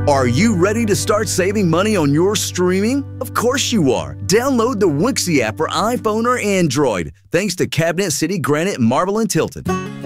Are you ready to start saving money on your streaming? Of course you are. Download the Wixie app for iPhone or Android. Thanks to Cabinet City, Granite, Marble, and Tilton.